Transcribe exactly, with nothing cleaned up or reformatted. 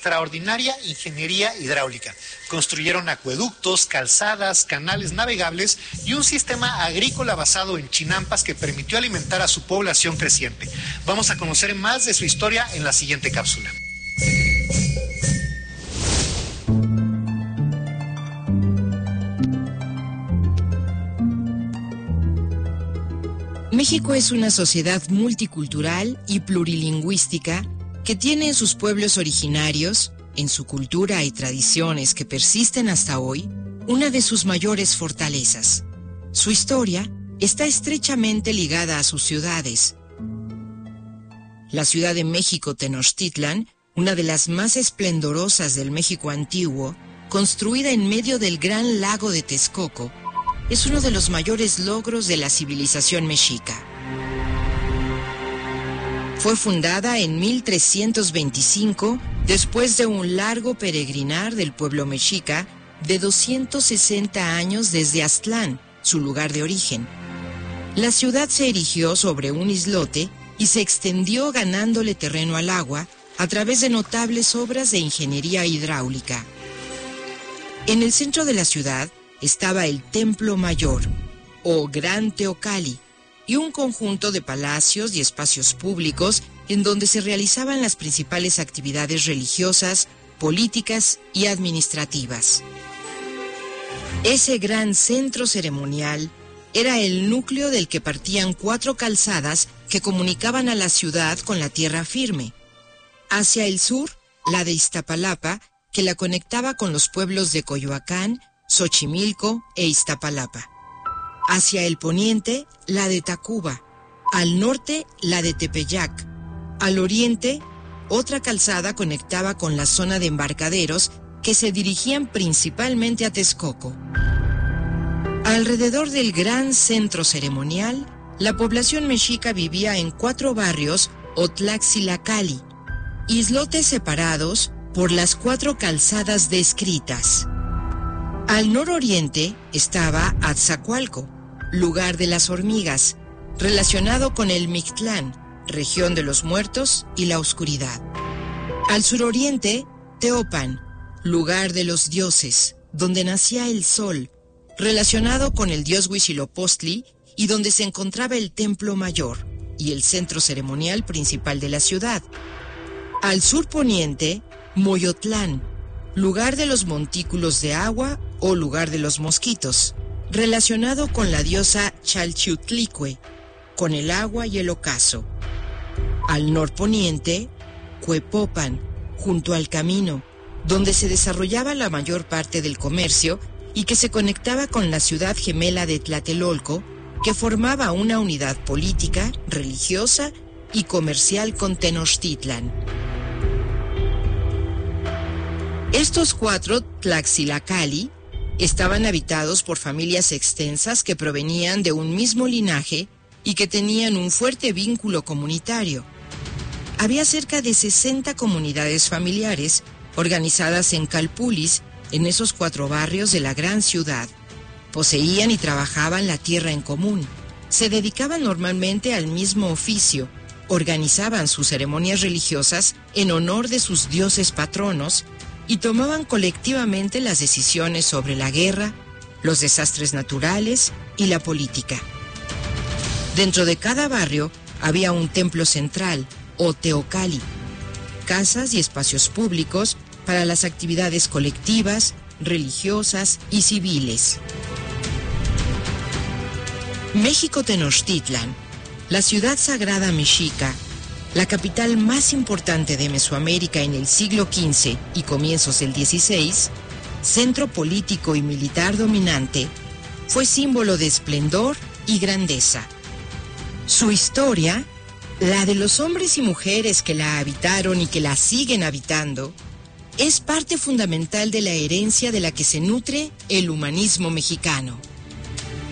extraordinaria ingeniería hidráulica. Construyeron acueductos, calzadas, canales navegables y un sistema agrícola basado en chinampas que permitió alimentar a su población creciente. Vamos a conocer más de su historia en la siguiente cápsula. México es una sociedad multicultural y plurilingüística que tiene en sus pueblos originarios, en su cultura y tradiciones que persisten hasta hoy, una de sus mayores fortalezas. Su historia está estrechamente ligada a sus ciudades. La Ciudad de México Tenochtitlan, una de las más esplendorosas del México antiguo, construida en medio del gran lago de Texcoco, es uno de los mayores logros de la civilización mexica. Fue fundada en mil trescientos veinticinco, después de un largo peregrinar del pueblo mexica de doscientos sesenta años desde Aztlán, su lugar de origen. La ciudad se erigió sobre un islote y se extendió ganándole terreno al agua a través de notables obras de ingeniería hidráulica. En el centro de la ciudad estaba el Templo Mayor, o Gran Teocalli, y un conjunto de palacios y espacios públicos en donde se realizaban las principales actividades religiosas, políticas y administrativas. Ese gran centro ceremonial era el núcleo del que partían cuatro calzadas que comunicaban a la ciudad con la tierra firme. Hacia el sur, la de Iztapalapa, que la conectaba con los pueblos de Coyoacán, Xochimilco e Iztapalapa. Hacia el poniente, la de Tacuba. Al norte, la de Tepeyac. Al oriente, otra calzada conectaba con la zona de embarcaderos que se dirigían principalmente a Texcoco. Alrededor del gran centro ceremonial, la población mexica vivía en cuatro barrios o Tlaxilacalli, islotes separados por las cuatro calzadas descritas. Al nororiente estaba Atzacoalco, lugar de las hormigas, relacionado con el Mictlán, región de los muertos y la oscuridad. Al suroriente, Teopan, lugar de los dioses, donde nacía el sol, relacionado con el dios Huitzilopochtli y donde se encontraba el Templo Mayor y el centro ceremonial principal de la ciudad. Al surponiente, Moyotlán, lugar de los montículos de agua o lugar de los mosquitos, relacionado con la diosa Chalchiutlicue, con el agua y el ocaso. Al norponiente, Cuepopan, junto al camino, donde se desarrollaba la mayor parte del comercio y que se conectaba con la ciudad gemela de Tlatelolco, que formaba una unidad política, religiosa y comercial con Tenochtitlan. Estos cuatro Tlaxilacalli estaban habitados por familias extensas que provenían de un mismo linaje y que tenían un fuerte vínculo comunitario. Había cerca de sesenta comunidades familiares organizadas en calpulis en esos cuatro barrios de la gran ciudad. Poseían y trabajaban la tierra en común. Se dedicaban normalmente al mismo oficio. Organizaban sus ceremonias religiosas en honor de sus dioses patronos y tomaban colectivamente las decisiones sobre la guerra, los desastres naturales y la política. Dentro de cada barrio había un templo central, o teocalli, casas y espacios públicos para las actividades colectivas, religiosas y civiles. México Tenochtitlan, la ciudad sagrada mexica, la capital más importante de Mesoamérica en el siglo quince y comienzos del dieciséis, centro político y militar dominante, fue símbolo de esplendor y grandeza. Su historia, la de los hombres y mujeres que la habitaron y que la siguen habitando, es parte fundamental de la herencia de la que se nutre el humanismo mexicano.